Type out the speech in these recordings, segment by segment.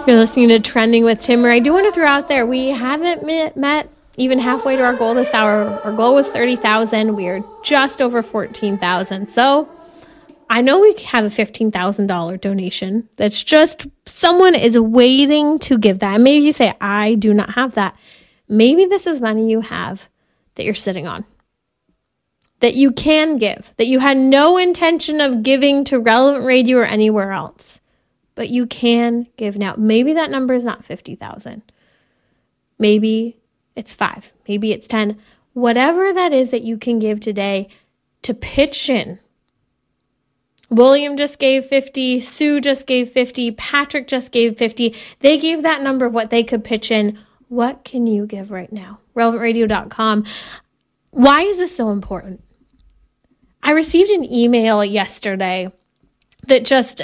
You're listening to Trending with Timmer. I do want to throw out there, we haven't met even halfway to our goal this hour. Our goal was 30,000. We are just over 14,000. So I know we have a $15,000 donation. That's just someone is waiting to give that. Maybe you say, I do not have that. Maybe this is money you have that you're sitting on, that you can give, that you had no intention of giving to Relevant Radio or anywhere else. But you can give now. Maybe that number is not 50,000. Maybe it's 5. Maybe it's 10. Whatever that is that you can give today to pitch in. William just gave 50. Sue just gave 50. Patrick just gave 50. They gave that number of what they could pitch in. What can you give right now? RelevantRadio.com. Why is this so important? I received an email yesterday that just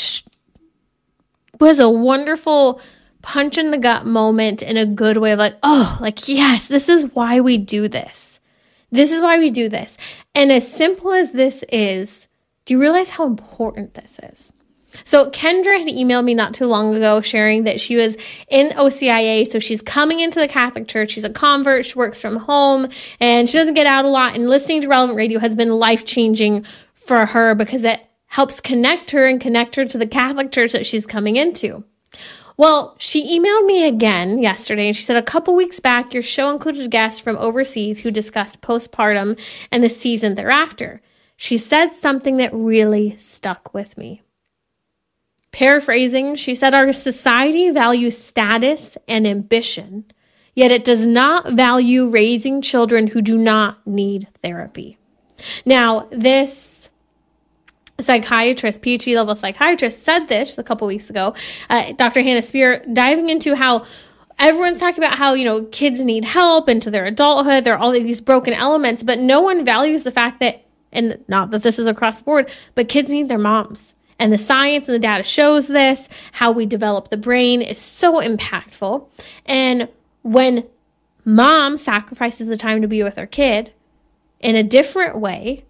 was a wonderful punch in the gut moment in a good way of yes, this is why we do this. This is why we do this. And as simple as this is, do you realize how important this is? So Kendra had emailed me not too long ago sharing that she was in OCIA. So she's coming into the Catholic Church. She's a convert. She works from home and she doesn't get out a lot. And listening to Relevant Radio has been life-changing for her because it helps connect her to the Catholic Church that she's coming into. Well, she emailed me again yesterday and she said, a couple weeks back, your show included guests from overseas who discussed postpartum and the season thereafter. She said something that really stuck with me. Paraphrasing, she said, our society values status and ambition, yet it does not value raising children who do not need therapy. Now, this psychiatrist, PhD level psychiatrist, said this a couple weeks ago, Dr. Hannah Spear, diving into how everyone's talking about how, kids need help into their adulthood. There are all these broken elements, but no one values the fact that, and not that this is across the board, but kids need their moms. And the science and the data shows this, how we develop the brain is so impactful. And when mom sacrifices the time to be with her kid in a different way,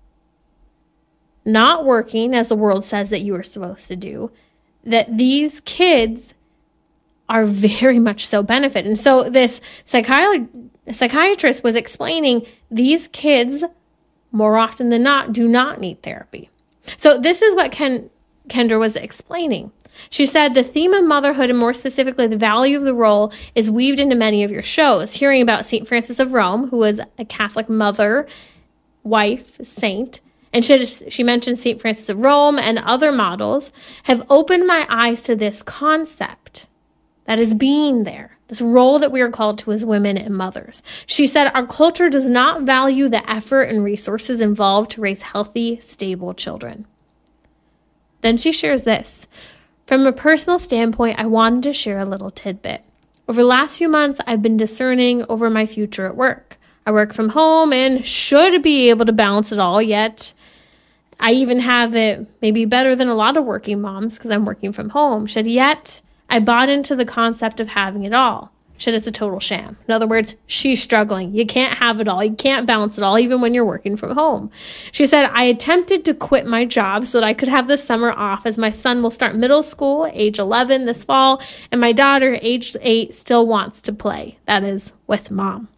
not working as the world says that you are supposed to do, that these kids are very much so benefit. And so this psychiatrist was explaining these kids, more often than not, do not need therapy. So this is what Kendra was explaining. She said the theme of motherhood, and more specifically the value of the role, is weaved into many of your shows. Hearing about St. Francis of Rome, who was a Catholic mother, wife, saint, and she mentioned St. Francis of Rome and other models, have opened my eyes to this concept that is being there, this role that we are called to as women and mothers. She said our culture does not value the effort and resources involved to raise healthy, stable children. Then she shares this. From a personal standpoint, I wanted to share a little tidbit. Over the last few months, I've been discerning over my future at work. I work from home and should be able to balance it all, yet I even have it maybe better than a lot of working moms because I'm working from home. Yet I bought into the concept of having it all. It's a total sham. In other words, she's struggling. You can't have it all. You can't balance it all, even when you're working from home. She said, I attempted to quit my job so that I could have the summer off as my son will start middle school, age 11 this fall, and my daughter, age 8, still wants to play. That is with mom.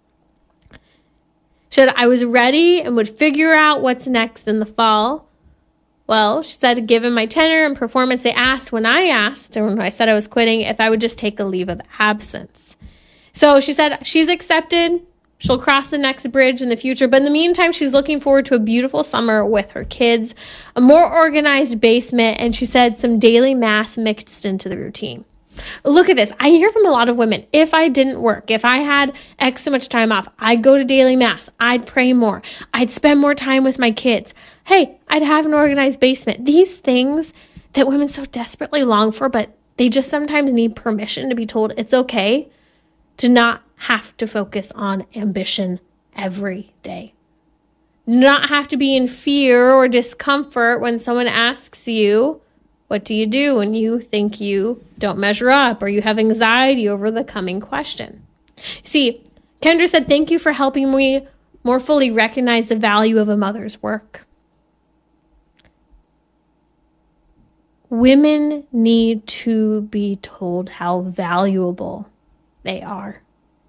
She said, I was ready and would figure out what's next in the fall. Well, she said, given my tenure and performance, they asked when I said I was quitting, if I would just take a leave of absence. So she said she's accepted. She'll cross the next bridge in the future. But in the meantime, she's looking forward to a beautiful summer with her kids, a more organized basement, and she said some daily mass mixed into the routine. Look at this. I hear from a lot of women, if I didn't work, if I had X so much time off, I'd go to daily mass. I'd pray more. I'd spend more time with my kids. Hey, I'd have an organized basement. These things that women so desperately long for, but they just sometimes need permission to be told it's okay to not have to focus on ambition every day. Not have to be in fear or discomfort when someone asks you, what do you do when you think you don't measure up or you have anxiety over the coming question? See, Kendra said, thank you for helping me more fully recognize the value of a mother's work. Women need to be told how valuable they are.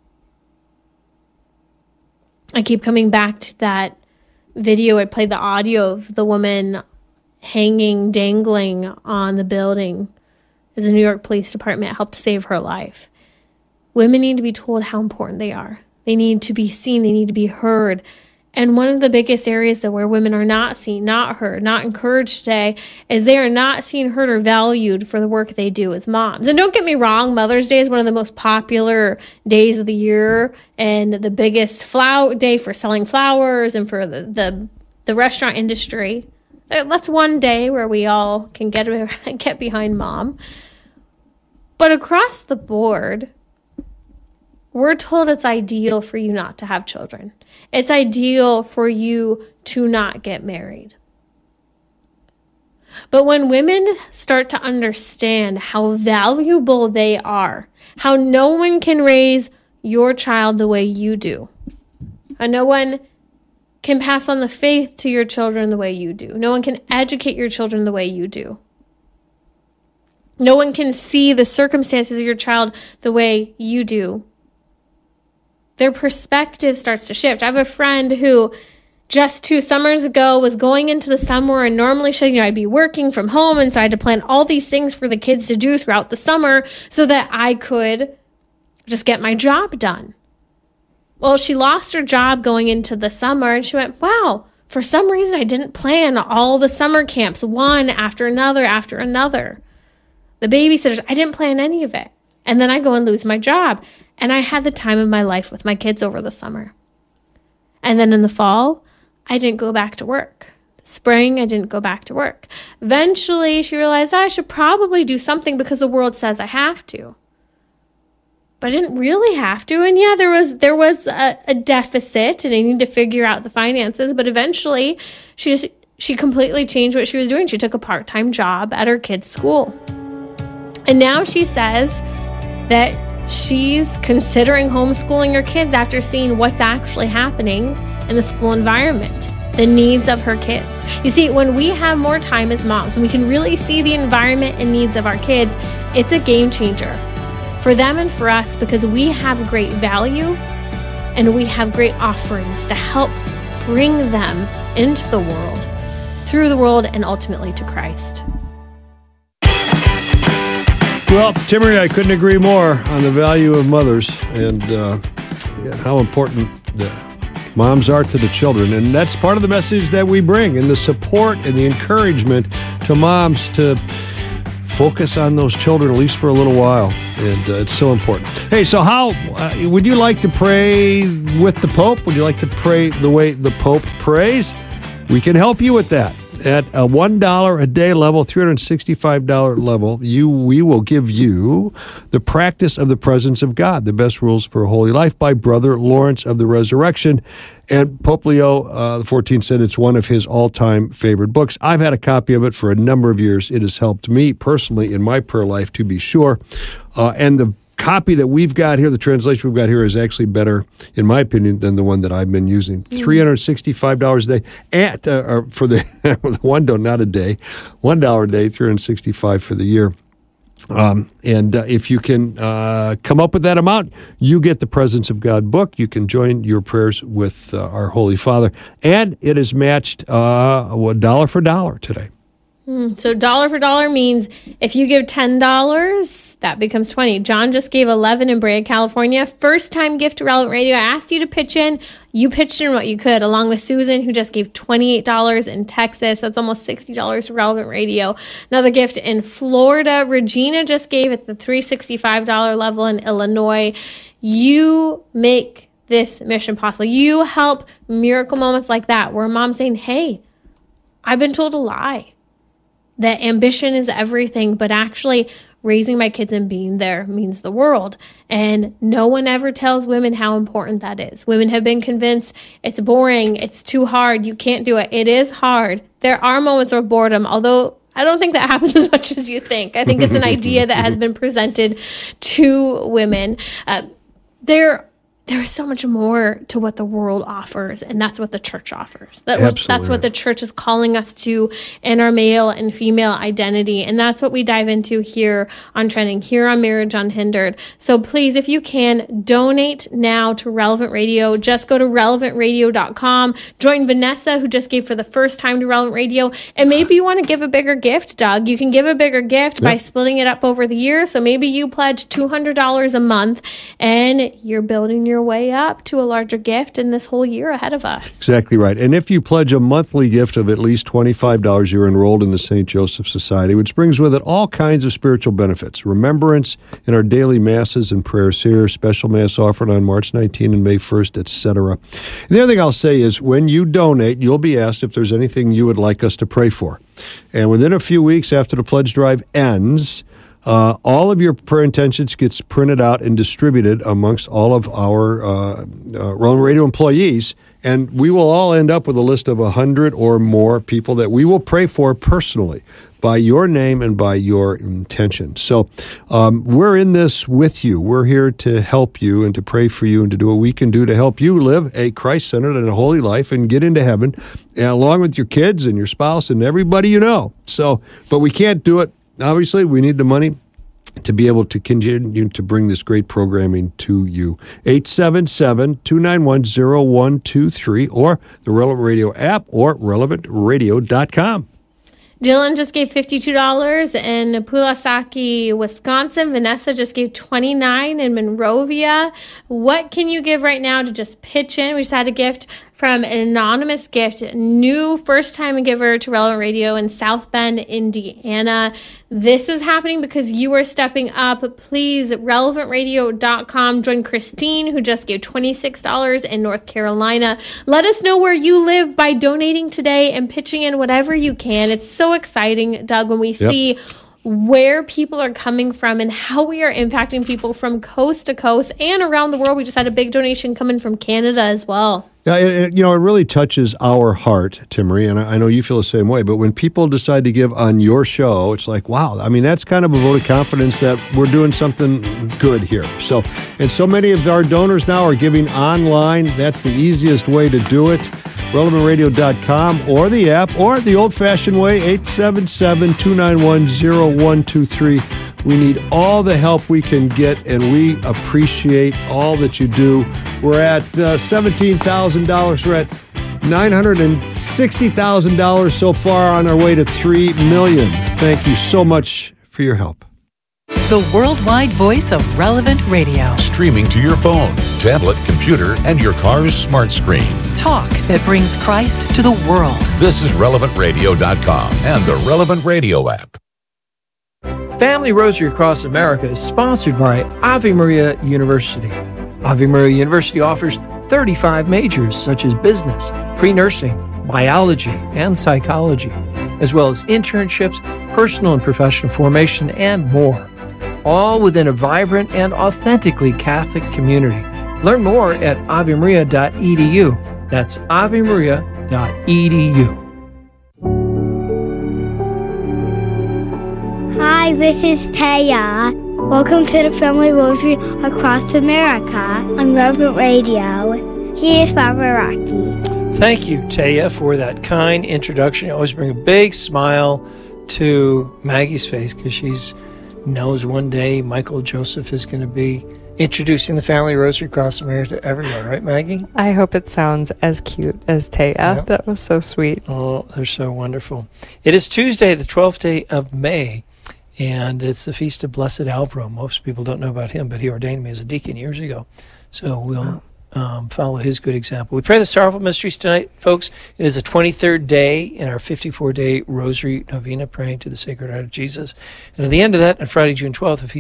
I keep coming back to that video. I played the audio of the woman hanging, dangling on the building as the New York Police Department helped save her life. Women need to be told how important they are. They need to be seen. They need to be heard. And one of the biggest areas that where women are not seen, not heard, not encouraged today is they are not seen, heard, or valued for the work they do as moms. And don't get me wrong, Mother's Day is one of the most popular days of the year and the biggest day for selling flowers and for the restaurant industry. That's one day where we all can get behind mom. But across the board, we're told it's ideal for you not to have children. It's ideal for you to not get married. But when women start to understand how valuable they are, how no one can raise your child the way you do, and no one can pass on the faith to your children the way you do, no one can educate your children the way you do, no one can see the circumstances of your child the way you do, their perspective starts to shift. I have a friend who just 2 summers ago was going into the summer, and normally I'd be working from home, and so I had to plan all these things for the kids to do throughout the summer so that I could just get my job done. Well, she lost her job going into the summer, and she went, wow, for some reason I didn't plan all the summer camps, one after another after another. The babysitters, I didn't plan any of it. And then I go and lose my job. And I had the time of my life with my kids over the summer. And then in the fall, I didn't go back to work. Spring, I didn't go back to work. Eventually, she realized I should probably do something because the world says I have to. But I didn't really have to. And yeah, there was a deficit, and I needed to figure out the finances. But eventually, she completely changed what she was doing. She took a part-time job at her kids' school. And now she says that she's considering homeschooling her kids after seeing what's actually happening in the school environment, the needs of her kids. You see, when we have more time as moms, when we can really see the environment and needs of our kids, it's a game changer for them and for us, because we have great value and we have great offerings to help bring them into the world, through the world, and ultimately to Christ. Well, Timmerie, I couldn't agree more on the value of mothers and how important the moms are to the children. And that's part of the message that we bring, and the support and the encouragement to moms to focus on those children, at least for a little while. And it's so important. Hey, so how would you like to pray with the Pope? Would you like to pray the way the Pope prays? We can help you with that. At a $1 a day level, $365 level, we will give you The Practice of the Presence of God, The Best Rules for a Holy Life by Brother Lawrence of the Resurrection. And Pope Leo XIV said it's one of his all-time favorite books. I've had a copy of it for a number of years. It has helped me personally in my prayer life, to be sure. And the copy that we've got here, the translation we've got here, is actually better, in my opinion, than the one that I've been using. $365 a day for the $1, not a day, $1 a day, $365 for the year. And if you can come up with that amount, you get the Presence of God book. You can join your prayers with our Holy Father, and it is matched dollar for dollar today. So dollar for dollar means if you give $10, that becomes $20. John just gave $11 in Brea, California. First time gift to Relevant Radio. I asked you to pitch in. You pitched in what you could, along with Susan, who just gave $28 in Texas. That's almost $60 to Relevant Radio. Another gift in Florida. Regina just gave at the $365 level in Illinois. You make this mission possible. You help miracle moments like that, where mom's saying, hey, I've been told a lie, that ambition is everything, but actually raising my kids and being there means the world. And no one ever tells women how important that is. Women have been convinced it's boring, it's too hard, you can't do it. It is hard. There are moments of boredom, although I don't think that happens as much as you think. I think it's an idea that has been presented to women. There there's so much more to what the world offers, and that's what the church offers. That's what the church is calling us to in our male and female identity, and that's what we dive into here on Trending, here on Marriage Unhindered. So please, if you can, donate now to Relevant Radio. Just go to relevantradio.com. Join Vanessa, who just gave for the first time to Relevant Radio, and maybe you want to give a bigger gift, Doug. You can give a bigger gift by splitting it up over the year. So maybe you pledge $200 a month, and you're building your way up to a larger gift in this whole year ahead of us. Exactly right. And if you pledge a monthly gift of at least $25, you're enrolled in the St. Joseph Society, which brings with it all kinds of spiritual benefits. Remembrance in our daily masses and prayers here, special mass offered on March 19 and May 1st, etc. The other thing I'll say is when you donate, you'll be asked if there's anything you would like us to pray for. And within a few weeks after the pledge drive ends, all of your prayer intentions gets printed out and distributed amongst all of our Relevant Radio employees, and we will all end up with a list of 100 or more people that we will pray for personally by your name and by your intention. So we're in this with you. We're here to help you and to pray for you and to do what we can do to help you live a Christ-centered and a holy life and get into heaven, along with your kids and your spouse and everybody you know. So, but we can't do it. Obviously, we need the money to be able to continue to bring this great programming to you. 877-291-0123 or the Relevant Radio app or relevantradio.com. Dylan just gave $52 in Pulaski, Wisconsin. Vanessa just gave $29 in Monrovia. What can you give right now to just pitch in? We just had a gift from an anonymous gift, new first-time giver to Relevant Radio in South Bend, Indiana. This is happening because you are stepping up. Please, relevantradio.com. Join Christine, who just gave $26 in North Carolina. Let us know where you live by donating today and pitching in whatever you can. It's so exciting, Doug, when we see where people are coming from and how we are impacting people from coast to coast and around the world. We just had a big donation coming from Canada as well. Yeah, it really touches our heart, Timmerie, and I know you feel the same way. But when people decide to give on your show, it's like, wow. I mean, that's kind of a vote of confidence that we're doing something good here. So many of our donors now are giving online. That's the easiest way to do it. relevantradio.com or the app or the old-fashioned way, 877-291-0123. We need all the help we can get, and we appreciate all that you do. We're at $17,000. We're at $960,000 so far, on our way to $3 million. Thank you so much for your help. The worldwide voice of Relevant Radio. Streaming to your phone, tablet, computer, and your car's smart screen. Talk that brings Christ to the world. This is relevantradio.com and the Relevant Radio app. Family Rosary Across America is sponsored by Ave Maria University. Ave Maria University offers 35 majors such as business, pre-nursing, biology, and psychology, as well as internships, personal and professional formation, and more. All within a vibrant and authentically Catholic community. Learn more at avemaria.edu. That's avemaria.edu. Hi, this is Taya. Welcome to the Family Rosary Across America on Relevant Radio. Here's Father Rocky. Thank you, Taya, for that kind introduction. You always bring a big smile to Maggie's face because she knows one day Michael Joseph is going to be introducing the Family Rosary Across America to everyone. Right, Maggie? I hope it sounds as cute as Taya. Yep. That was so sweet. Oh, they're so wonderful. It is Tuesday, the 12th day of May. And it's the Feast of Blessed Alvaro. Most people don't know about him, but he ordained me as a deacon years ago. So we'll follow his good example. We pray the Sorrowful Mysteries tonight, folks. It is the 23rd day in our 54-day Rosary Novena, praying to the Sacred Heart of Jesus. And at the end of that, on Friday, June 12th,